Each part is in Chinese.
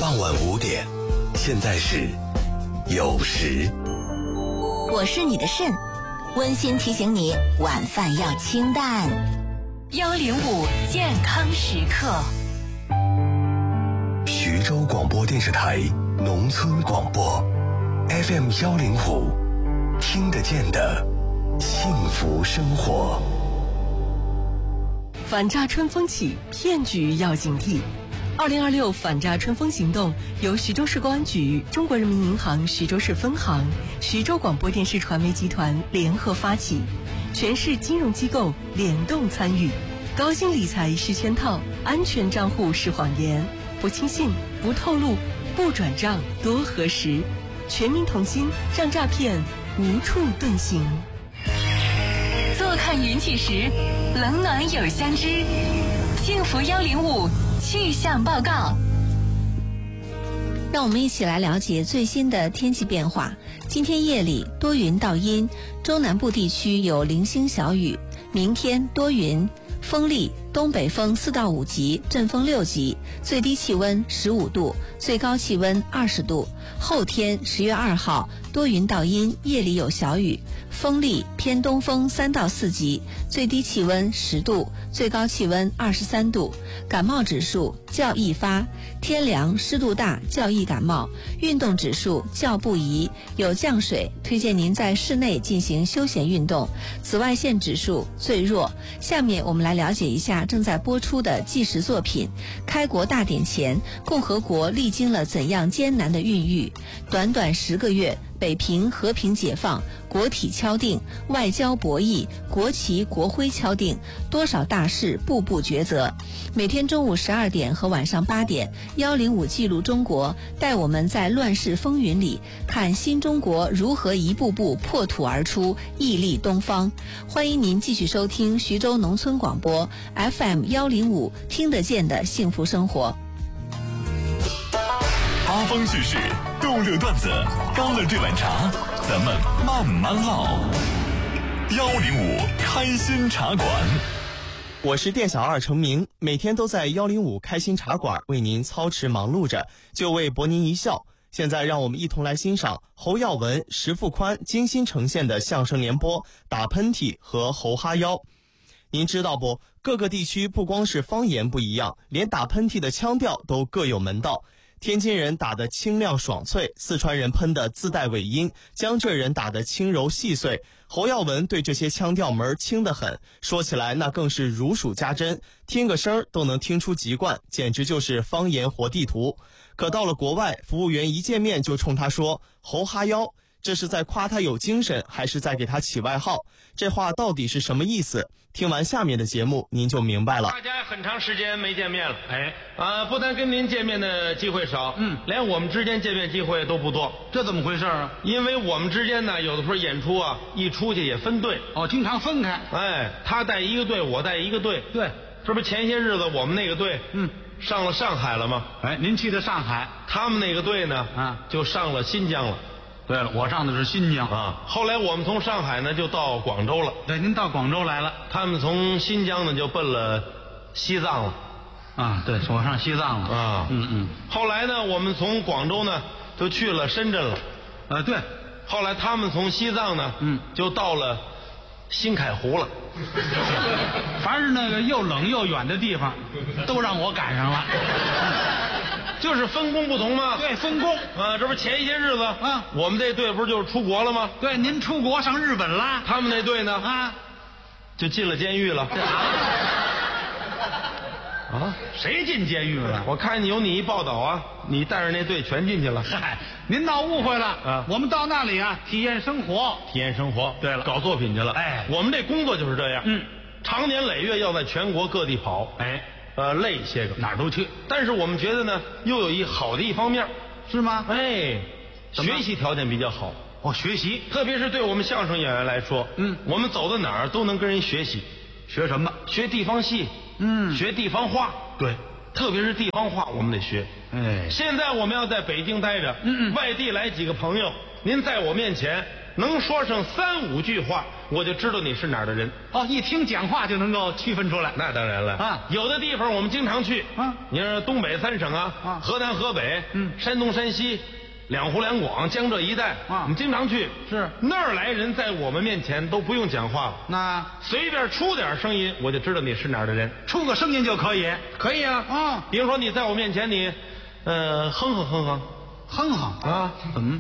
傍晚5点，现在是酉时。 我是你的肾，温馨提醒你晚饭要清淡。 105健康时刻。 徐州广播电视台农村广播 FM 105，听得见的幸福生活。 反诈春风起，骗局要警惕。2026反诈春风行动由徐州市公安局、中国人民银行徐州市分行、徐州广播电视传媒集团联合发起，全市金融机构联动参与。高薪理财是圈套，安全账户是谎言，不轻信，不透露，不转账，多核实。全民同心，让诈骗无处遁形。 坐看云起时，冷暖有相知。幸福105气象报告。 让我们一起来了解最新的天气变化。今天夜里多云到阴，中南部地区有零星小雨。明天多云，风力东北风4到5级，阵风6级，最低气温15度，最高气温20度。后天10月2号多云到阴，夜里有小雨，风力偏东风3到4级，最低气温10度，最高气温23度。感冒指数较易发，天凉湿度大较易感冒，运动指数较不宜，有降水，推荐您在室内进行休闲运动。紫外线指数最弱。下面我们来了解一下正在播出的纪实作品。开国大典前，共和国历经了怎样艰难的孕育？短短10个月，北平和平解放，国体敲定，外交博弈，国旗国徽敲定，多少大事步步抉择。每天中午12点和晚上8点，105记录中国，带我们在乱世风云里看新中国如何一步步破土而出，屹立东方。欢迎您继续收听徐州农村广播 FM 105，听得见的幸福生活。 八方趣事，逗乐段子，干了这碗茶，咱们慢慢唠。105开心茶馆。 我是店小二程明，每天都在105开心茶馆为您操持忙碌着，就为博您一笑。现在让我们一同来欣赏侯耀文、石富宽精心呈现的相声联播《打喷嚏》和侯哈腰。您知道不？各个地区不光是方言不一样，连打喷嚏的腔调都各有门道。天津人打得清亮爽脆，四川人喷得自带尾音，江浙人打得轻柔细碎。侯耀文对这些腔调门轻得很，说起来那更是如数家珍，听个声都能听出籍贯，简直就是方言活地图。可到了国外，服务员一见面就冲他说侯哈腰，这是在夸他有精神，还是在给他起外号？这话到底是什么意思？听完下面的节目您就明白了。 大家很长时间没见面了，不但跟您见面的机会少，连我们之间见面机会都不多。 这怎么回事啊？ 因为我们之间呢，有的时候演出啊，一出去也分队， 经常分开。 他带一个队，我带一个队。 对， 这不前些日子我们那个队，上了上海了吗？ 您去的上海， 他们那个队呢，就上了新疆了。 对了，我上的是新疆啊。后来我们从上海呢就到广州了。 对，您到广州来了。 他们从新疆呢就奔了西藏了。 啊，对，我上西藏了啊。后来呢，我们从广州呢就去了深圳了。 对。 后来他们从西藏呢，就到了新凯湖了。 凡是那个又冷又远的地方，都让我赶上了。 就是分工不同嘛。 对，分工啊，这不前一些日子我们这队不是就是出国了吗？ 对，您出国上日本了。 他们那队呢就进了监狱了。 谁进监狱了？ 我看有你一报道啊，你带着那队全进去了。 嗨，您闹误会了我们到那里体验生活。 体验生活。 对了， 搞作品去了。我们这工作就是这样。常年累月要在全国各地跑。累些个哪儿都去， 但是我们觉得呢，又有一好的一方面， 是吗？ 学习条件比较好。 学习， 特别是对我们相声演员来说，我们走到哪儿都能跟人学习。 学什么？ 学地方戏，学地方话。 对， 特别是地方话，我们得学。现在我们要在北京待着，外地来几个朋友，您在我面前能说上3-5句话， 我就知道你是哪儿的人。 哦，一听讲话就能够区分出来。 那当然了啊， 有的地方我们经常去啊， 你说东北3省啊，河南、河北，山东、山西。两湖两广江浙一带啊，我们经常去。 是那儿来人在我们面前都不用讲话了， 那随便出点声音，我就知道你是哪儿的人。 出个声音就可以， 可以啊。 啊， 比如说你在我面前，你哼哼哼哼， 哼哼啊， 哼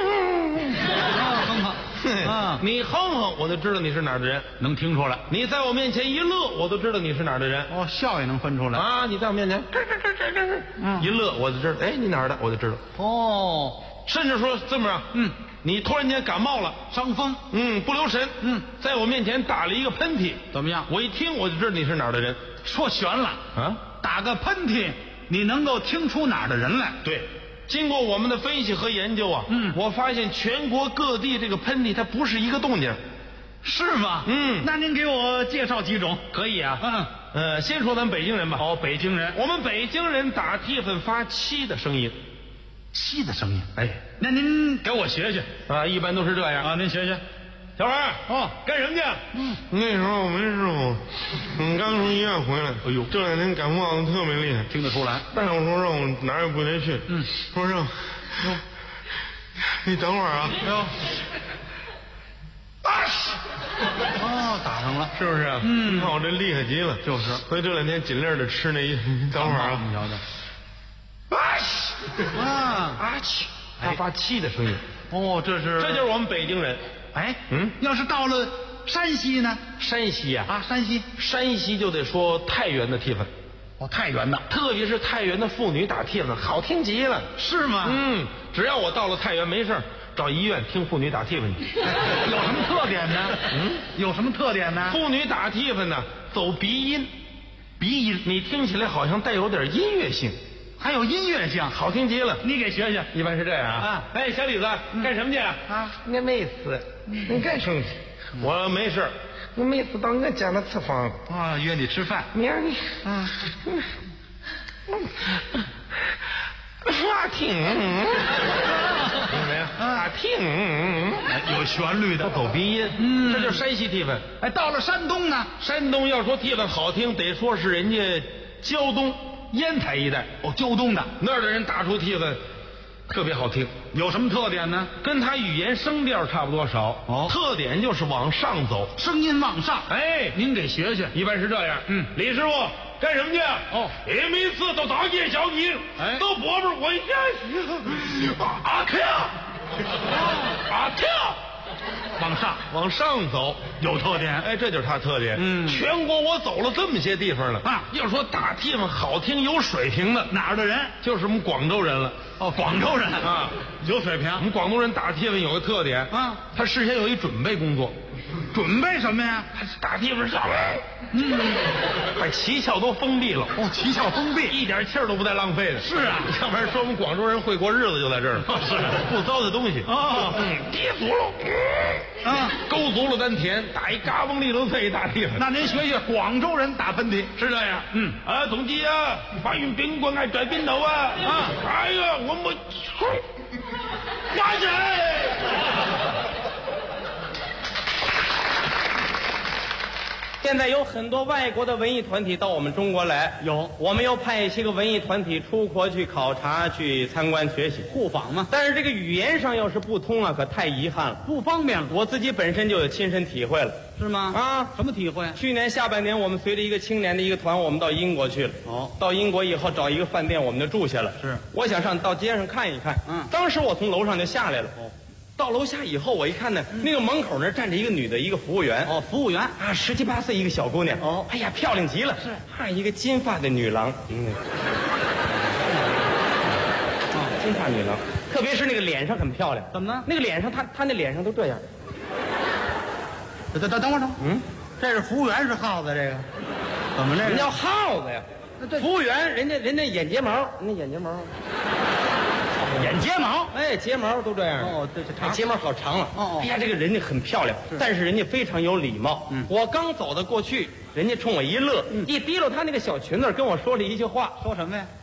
哼啊， 你哼哼，我就知道你是哪儿的人， 能听出来。 你在我面前一乐，我都知道你是哪儿的人。 哦，笑也能分出来啊！你在我面前一乐，我就知道，哎，你哪儿的，我就知道。 哦， 甚至说这么着，你突然间感冒了， 伤风， 不留神，在我面前打了一个喷嚏， 怎么样？ 我一听我就知道你是哪儿的人。 说悬了啊！ 打个喷嚏，你能够听出哪儿的人来？ 对。经过我们的分析和研究啊，我发现全国各地这个喷嚏它不是一个动静， 是吗？那您给我介绍几种？ 可以啊。先说咱北京人吧。 哦，北京人， 我们北京人打嚏粉发气的声音， 气的声音。 哎， 那您给我学学啊，一般都是这样啊。您学学。 小孩儿哦， 干什么去？那时候我没师傅，刚从医院回来。哎呦，这2天感冒的特别厉害， 听得出来。 大夫说让我哪儿也不得去。说让，你等会儿啊。 哦，打上了， 是不是？你看我这厉害极了。 就是。 所以这2天尽量的吃那一。等会儿啊， 你瞧瞧。 他发气的声音。 哦，这就是我们北京人。 哎，要是到了山西呢？ 山西呀， 山西就得说太原的嚏粉。 哦，太原的， 特别是太原的妇女打嚏粉，好听极了。 是吗？ 只要我到了太原没事找医院听妇女打嚏粉去。 有什么特点呢？有什么特点呢？ 妇女打嚏粉呢，走鼻音，你听起来好像带有点音乐性。 还有音乐性， 好听极了。 你给学学。 一般是这样啊。哎，小李子，干什么去啊？我没事。你干什么去？我没事。我没事到我家那吃饭。 啊，约你吃饭。 明儿你。我听。听没有？听。 有旋律的， 走鼻音。这就是山西嚏粉。 哎，到了山东呢？ 山东要说嚏粉好听，得说是人家胶东。烟台一带。 哦，胶东的那儿的人打出嚏粉特别好听。 有什么特点呢？ 跟他语言声调差不多少。 哦， 特点就是往上走， 声音往上。 哎， 您给学学。 一般是这样。李师傅干什么去？ 哦， 每次到大街小巷，都伯伯我一下去。阿跳，往上走， 有特点。 哎，这就是他特点。全国我走了这么些地方了啊，要说打嚏粉好听有水平的， 哪儿的人？ 就是我们广州人了。 哦，广州人啊， 有水平。 我们广东人打嚏粉有个特点啊，他事先有一准备工作。 准备什么呀？ 他打嚏粉上来，把脐鞘都封闭了。 哦，脐鞘封闭， 一点气儿都不带浪费的。 是啊， 要不然说我们广州人会过日子就在这儿了。 是， 不糟蹋东西。跌足了，勾足了丹田，打一嘎嘣利落脆一大嚏粉。 那您学学广州人打喷嚏是这样。同志啊，发完宾馆係在邊度啊？哎呀，我冇，媽仔。 现在有很多外国的文艺团体到我们中国来，我们要派一些个文艺团体出国去考察、去参观学习、 互访嘛。 但是这个语言上要是不通啊，可太遗憾了， 不方便了。 我自己本身就有亲身体会了， 是吗？ 啊， 什么体会？ 去年下半年，我们随着一个青年的一个团，我们到英国去了。 哦， 到英国以后找一个饭店，我们就住下了。 是， 我想到街上看一看。当时我从楼上就下来了。到楼下以后，我一看呢，那个门口那站着一个女的，一个服务员。 哦，服务员啊，17、18岁一个小姑娘。 哦， 哎呀，漂亮极了。 是， 一个金发的女郎。金发女郎，特别是那个脸上很漂亮。 怎么呢？ 那个脸上，她那脸上都这样。 等会儿。这是服务员是耗子，这个怎么这个？ 人叫耗子呀。服务员，人家眼睫毛，眼睫毛，哎，睫毛都这样。 哦，对， 睫毛好长了。 哦， 哎呀，这个人家很漂亮，但是人家非常有礼貌。我刚走得过去，人家冲我一乐，一提溜他那个小裙子，跟我说了一句话。 说什么呀？